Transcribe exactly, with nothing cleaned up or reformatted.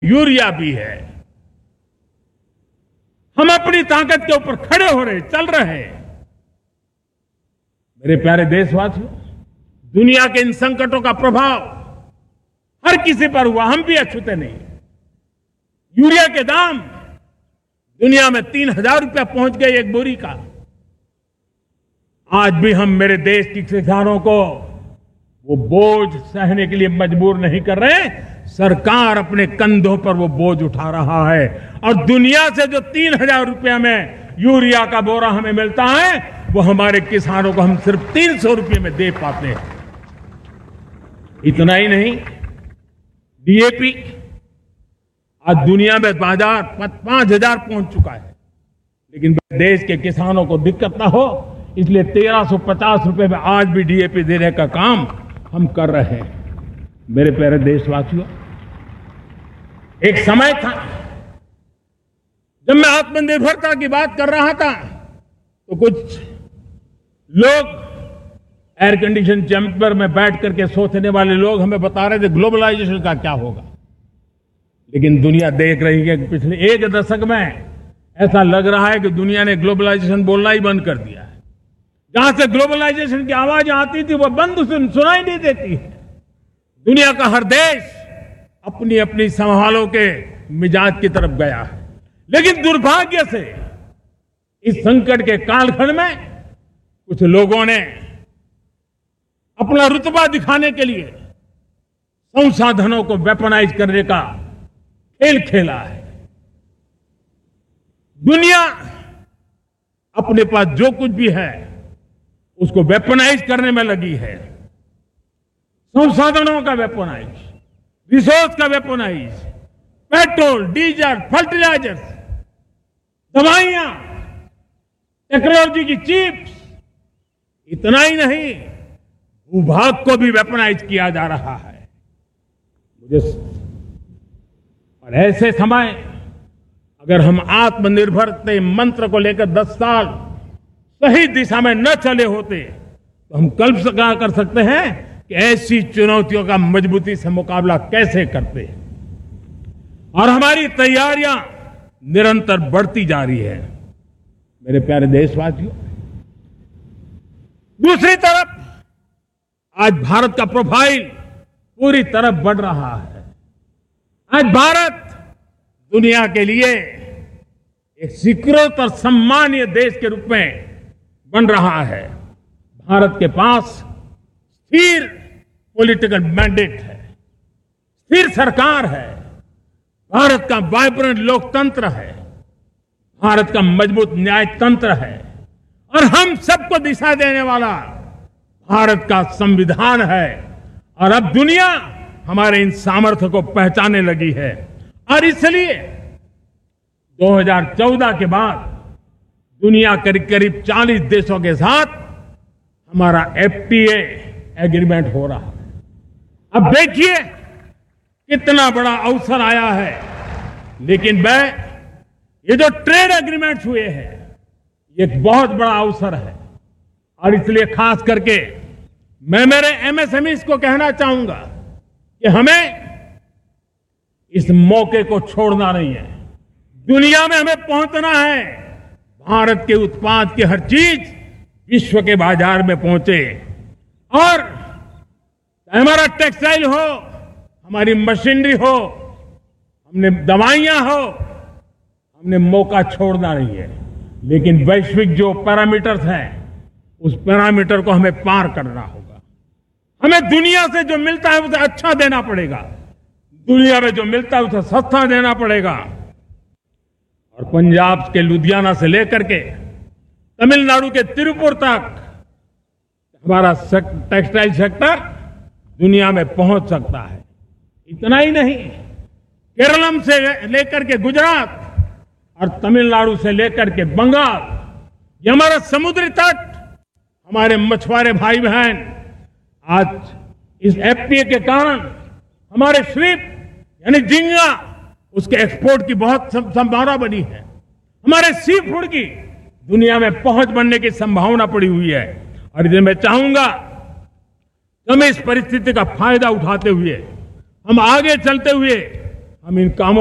Urea भी है। हम अपनी ताकत के ऊपर खड़े हो रहे, चल रहे हैं। मेरे प्यारे देशवासियों, दुनिया के इन संकटों का प्रभाव हर किसी पर हुआ, हम भी अछूते नहीं। यूरिया के दाम दुनिया में तीन हजार रुपया पहुंच गए एक बोरी का। आज भी हम मेरे देश के किसानों को वो बोझ सहने के लिए मजबूर नहीं कर रहे। सरकार अपने कंधों पर वो बोझ उठा रहा है और दुनिया से जो तीन हजार रुपया में यूरिया का बोरा हमें मिलता है, वो हमारे किसानों को हम सिर्फ तीन सौ रुपये में दे पाते हैं। इतना ही नहीं, डीएपी आज दुनिया में बाजार पांच हजार पहुंच चुका है, लेकिन देश के किसानों को दिक्कत ना हो इसलिए तेरह सौ पचास रुपए में आज भी डीएपी देने का काम हम कर रहे हैं। मेरे प्यारे देशवासियों, एक समय था जब मैं आत्मनिर्भरता की बात कर रहा था तो कुछ लोग एयर कंडीशन चैम्बर में बैठ करके सोचने वाले लोग हमें बता रहे थे ग्लोबलाइजेशन का क्या होगा। लेकिन दुनिया देख रही है कि पिछले एक दशक में ऐसा लग रहा है कि दुनिया ने ग्लोबलाइजेशन बोलना ही बंद कर दिया है। जहां से ग्लोबलाइजेशन की आवाज आती थी वो बंद सुनाई नहीं देती है। दुनिया का हर देश अपनी अपनी संभालों के मिजाज की तरफ गया है। लेकिन दुर्भाग्य से इस संकट के कालखंड में कुछ लोगों ने अपना रुतबा दिखाने के लिए संसाधनों को वेपनाइज करने का खेल खेला है। दुनिया अपने पास जो कुछ भी है उसको वेपनाइज करने में लगी है। संसाधनों का वेपनाइज, रिसोर्स का वेपनाइज, पेट्रोल, डीजल, फर्टिलाइजर्स, दवाइयां, टेक्नोलॉजी की चिप्स, इतना ही नहीं भूभाग को भी वेपनाइज किया जा रहा है। मुझे और ऐसे समय अगर हम आत्मनिर्भरता मंत्र को लेकर दस साल सही दिशा में न चले होते तो हम कल्पना कर सकते हैं कि ऐसी चुनौतियों का मजबूती से मुकाबला कैसे करते हैं। और हमारी तैयारियां निरंतर बढ़ती जा रही है। मेरे प्यारे देशवासियों, दूसरी तरफ आज भारत का प्रोफाइल पूरी तरफ बढ़ रहा है। आज भारत दुनिया के लिए एक स्वीकृत और सम्मानीय देश के रूप में बन रहा है। भारत के पास स्थिर पॉलिटिकल मैंडेट है, स्थिर सरकार है, भारत का वाइब्रेंट लोकतंत्र है, भारत का मजबूत न्यायतंत्र है और हम सबको दिशा देने वाला भारत का संविधान है। और अब दुनिया हमारे इन सामर्थ्य को पहचानने लगी है और इसलिए दो हज़ार चौदह के बाद दुनिया करीब करीब चालीस देशों के साथ हमारा एफटीए एग्रीमेंट हो रहा है। अब देखिए कितना बड़ा अवसर आया है। लेकिन मैं ये जो ट्रेड एग्रीमेंट्स हुए हैं ये एक बहुत बड़ा अवसर है और इसलिए खास करके मैं मेरे एमएसएमईज को कहना चाहूंगा कि हमें इस मौके को छोड़ना नहीं है। दुनिया में हमें पहुंचना है। भारत के उत्पाद की हर चीज विश्व के बाजार में पहुंचे और हमारा टेक्सटाइल हो, हमारी मशीनरी हो, हमने दवाइयां हो, हमने मौका छोड़ना नहीं है। लेकिन वैश्विक जो पैरामीटर्स हैं उस पैरामीटर को हमें पार करना होगा। हमें दुनिया से जो मिलता है उसे अच्छा देना पड़ेगा, दुनिया में जो मिलता है उसे सस्ता देना पड़ेगा। और पंजाब के लुधियाना से लेकर के तमिलनाडु के तिरुपुर तक हमारा टेक्सटाइल सेक्टर दुनिया में पहुंच सकता है। इतना ही नहीं, केरलम से लेकर के गुजरात और तमिलनाडु से लेकर के बंगाल, ये हमारा समुद्री तट, हमारे मछुआरे भाई बहन आज इस एफटीए के कारण हमारे श्रिप यानी झींगा उसके एक्सपोर्ट की बहुत संभावना बनी है। हमारे सी फूड की दुनिया में पहुंच बनने की संभावना पड़ी हुई है। और इसलिए मैं चाहूंगा कि हम इस परिस्थिति का फायदा उठाते हुए हम आगे चलते हुए हम इन कामों